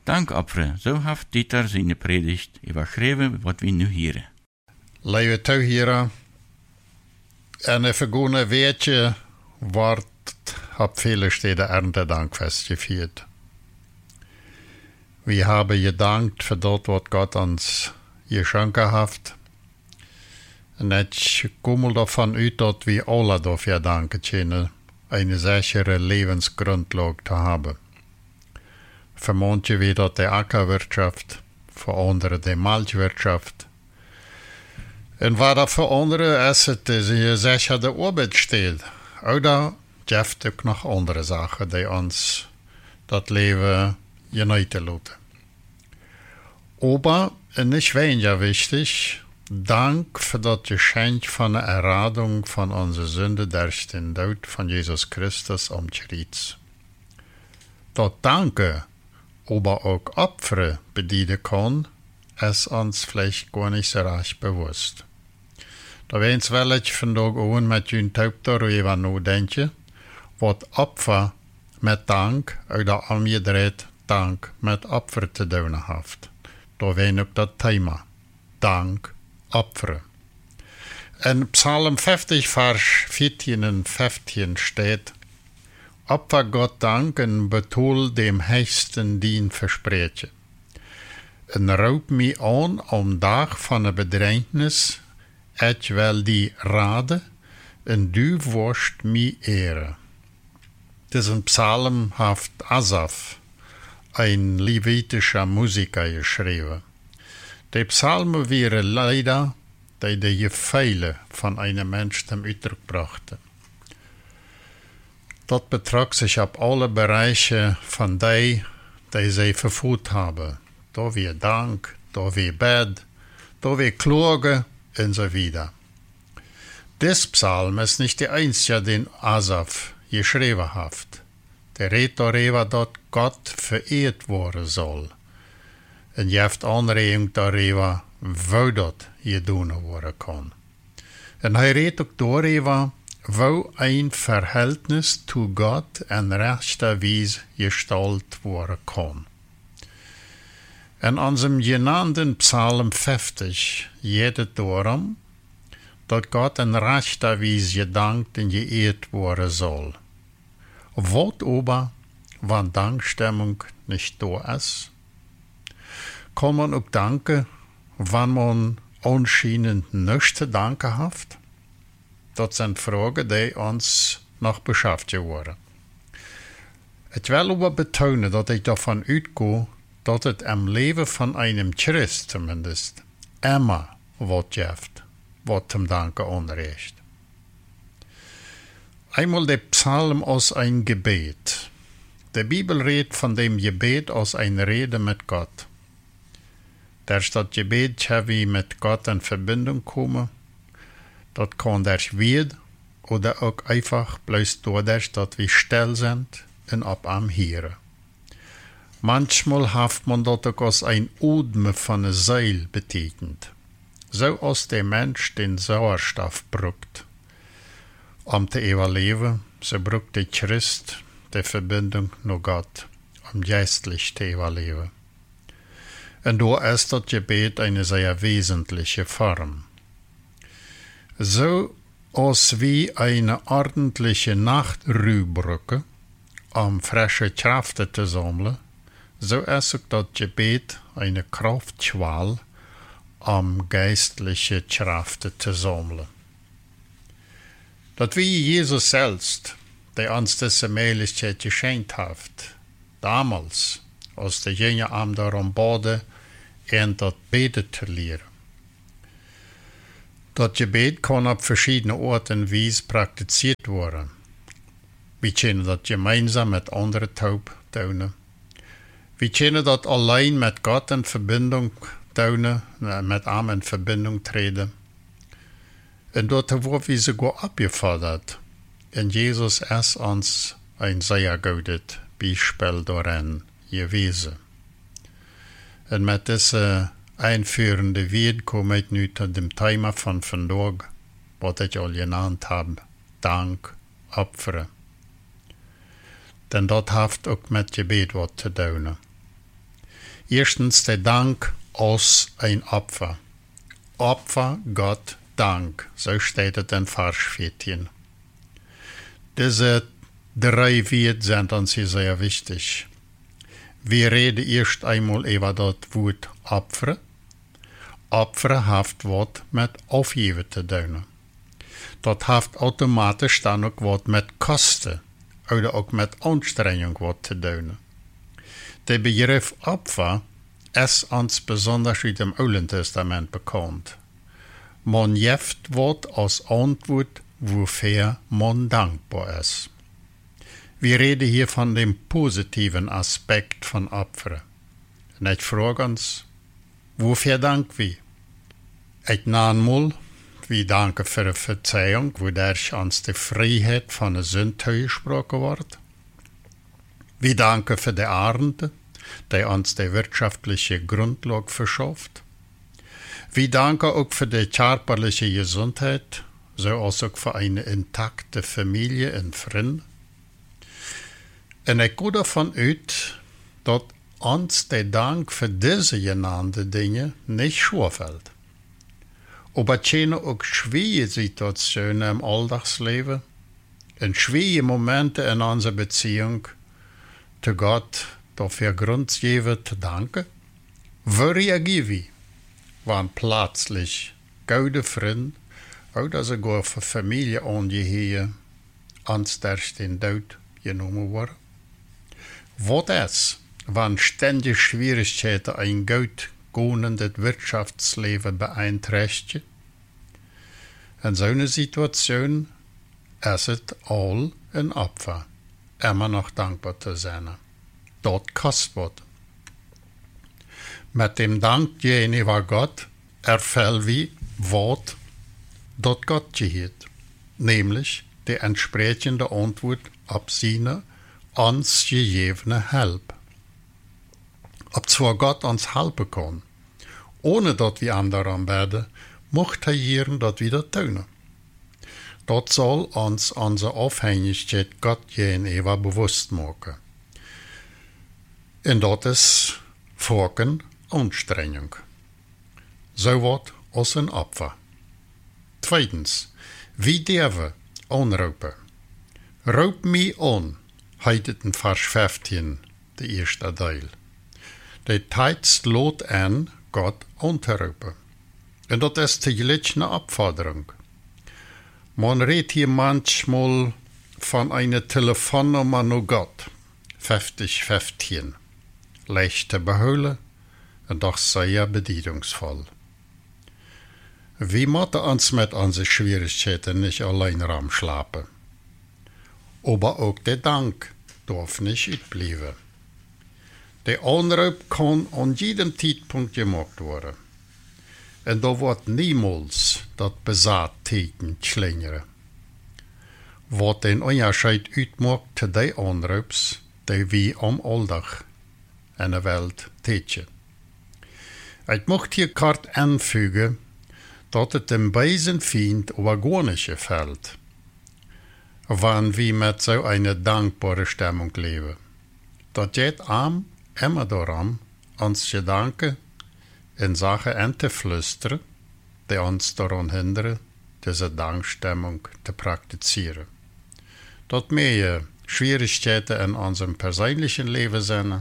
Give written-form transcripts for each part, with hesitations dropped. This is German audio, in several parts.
Dankopferen, zo heeft Dieter zijn predigt überschreven wat we nu horen. Lieve toehoren, en een vergane weetje wordt op viele steden Erntedankfest gevierd. We hebben gedankt voor dat wat God ons geschenken heeft. En ik kom ervan uit dat we alle dafür danken kunnen, een sichere levensgrundlage te hebben. Voor manche wie dat de akkerwirtschaft, voor anderen de melkwirtschaft. En wat dat voor anderen is, het is je sicher de arbeidstijd. Oder gibt ook nog andere zaken die ons dat leven geneten laten. Aber, en nicht weniger wichtig, Dank für das Geschenk von der Erradung von unserer Sünde durch den Tod von Jesus Christus am Kreuz. Das Danke, aber auch Opfer bedienen kann, ist uns vielleicht gar nicht so recht bewusst. Da wens wel ich vandaag aan met jullie taub daarover nadenken, wat Opfer met dank, oder omgedreht dank met Opfer te doen heeft. Da wen ook dat thema, dank, Opfer. In Psalm 50, Vers 14 und 15 steht, Opfer Gott Dank en betoel dem hechten dien versprechen. En roep me aan om dag van de bedrängnis, ik wil die raden, en du worst me ere. Diesen Psalm heeft Asaf, ein levitischer Musiker, geschrieben. Die Psalmen waren leider die Gefühle von einem Menschen zum Ausdruck brachten. Das betrug sich auf alle Bereiche von die sie verfügt haben. Da wie Dank, da wie Bett, da wie Klage und so weiter. Dies Psalm ist nicht der einzige, den Asaf geschrieben hat. Der redet darüber, dass Gott verehrt worden soll. En je hebt aanregung daarover hoe dat gedaan worden kan. En hij redt ook daarover hoe een verhältnis zu Gott en rechterwijs gestalt worden kan. En unserem genannten Psalm 50 geht het daarom dat Gott en rechterwijs gedankt en geëerd worden zal. Wat aber, wann Dankstimmung nicht da ist? Kann man auch danken, wann man anscheinend nichts zu danken hat? Das sind Fragen, die uns noch beschäftigt worden. Ich will aber betonen, dass ich davon ausgehe, dass es im Leben von einem Christ zumindest immer was gibt, was zum Danken anregt. Einmal der Psalm aus ein Gebet. Die Bibel redet von dem Gebet aus einer Rede mit Gott. Durch das Gebet kann wir mit Gott in Verbindung kommen. Das kann durch Wort oder auch einfach bloß dadurch, dass wir still sind und ab am Hören. Manchmal hat man das auch als ein Atmen von der Seele betekent. So als der Mensch den Sauerstoff braucht. Om te überleben, so braucht der Christ die Verbindung zu Gott, um geistlich zu überleben. Und da ist das Gebet eine sehr wesentliche Form. So als wie eine ordentliche Nachtruhebrücke, um frische Kräfte zu sammeln, so ist auch das Gebet eine Kraftquelle, um geistliche Kräfte zu sammeln. Dat wie Jesus selbst, der uns diese Möglichkeit geschenkt hat, damals, als der Jünger am darum baten, und das Beten zu lernen. Das Gebet kann auf verschiedene Orten und Weisen praktiziert werden. Wir können das gemeinsam mit anderen taub tun. Wir können das allein mit Gott in Verbindung tun, mit ihm in Verbindung treten. Und dort wurden wir sogar abgefordert. Und Jesus ist uns ein sehr gutes Beispiel darin gewesen. Und mit dieser einführenden Wort komme ich nun zu dem Thema von vandaag, was ich al genannt habe, Dank, Opfer. Denn das hat auch mit Gebet was zu tun. Erstens der Dank als ein Opfer. Opfer Gott Dank, so steht es in Vers 14. Diese 3 Wörter sind uns hier sehr wichtig. Wir reden erst einmal über das Wort Opfer. Opfer hat was mit Aufgeben zu tun. Das hat automatisch dann auch was mit Kosten oder auch mit Anstrengung was zu tun. Der Begriff Opfer ist uns besonders in dem Alten Testament bekannt. Man gibt was als Antwort, wofür man dankbar ist. Wir reden hier von dem positiven Aspekt von Opfer. Und ich frage uns, wofür danken wir? Ich nenne wir danken für die Verzeihung, wodurch uns die Freiheit von der Sünde gesprochen wird. Wir danken für die Ernte, die uns die wirtschaftliche Grundlage verschafft. Wir danken auch für die körperliche Gesundheit, so als auch für eine intakte Familie und Freunde. Und ich gehe davon aus, dass uns der Dank für diese genannten Dinge nicht schwerfällt. Aber es können auch schwierige Situationen im Alltagsleben und schwierige Momente in unserer Beziehung zu Gott dafür Grund geben zu danken. Wie reagieren wir, wenn plötzlich gute Freunde oder sogar für Familienangehörige uns durch den Tod genommen wurden? Was ist, wenn ständige Schwierigkeiten ein gut gehendes Wirtschaftsleben beeinträchtigen? In so einer Situation ist es all ein Opfer, immer noch dankbar zu sein. Dort kostet was. Mit dem Dank gegenüber Gott erfüllen wir, was dort Gott gehört, nämlich die entsprechende Antwort auf seine uns gegebene Hilfe. Ob zwar Gott uns helfen kann, ohne dass wir anderen werden, macht er hier das wieder tun. Das soll uns unsere Abhängigkeit Gott gegenüber bewusst machen. Und das ist Folgen Anstrengung. So wird als ein Opfer. Zweitens, wie dürfen anrufen? Ruf mich an, heißt in Vers 15, der erste Teil. Der Text lädt an, Gott anzurufen. Und das ist täglich eine Abforderung. Man redet hier manchmal von einer Telefonnummer nach Gott, 5015. Leicht zu beholen und doch sehr bedienungsvoll. Wir müssen uns mit unseren Schwierigkeiten nicht allein rumschlafen. Aber auch der Dank darf nicht ausbleiben. Der Anruf kann an jedem Zeitpunkt gemacht werden. Und da wird niemals das Besattheken schlingern. Was den Unterschied ausmacht zu den Anrufs, die wir am Alltag in der Welt tätigen. Ich möchte hier kurz anfügen, dass es dem bösen Feind aber gar nicht gefällt, wenn wir mit so einer dankbaren Stimmung leben. Das geht immer darum, uns Gedanken in Sachen einzuflüstern, die uns daran hindern, diese Dankstimmung zu praktizieren. Dort mehr Schwierigkeiten in unserem persönlichen Leben sind,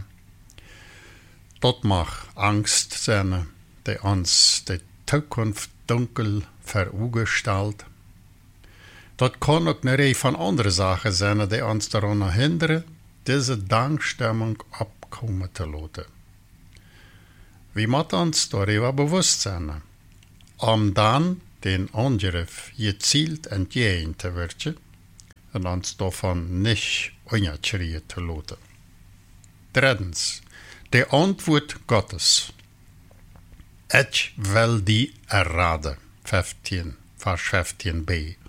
dort mag Angst sein, die uns die Zukunft dunkel vor Augen stellt. Dort kann auch eine Reihe von anderen Sachen sein, die uns daran hindern, diese Dankstimmung abkommen zu lassen. Wir müssen uns darüber bewusst sein, um dann den Angriff gezielt entgegen zu wirken und uns davon nicht unerschreien zu lassen. Drittens, die Antwort Gottes. Ich will die erraten, 15, Vers 15b.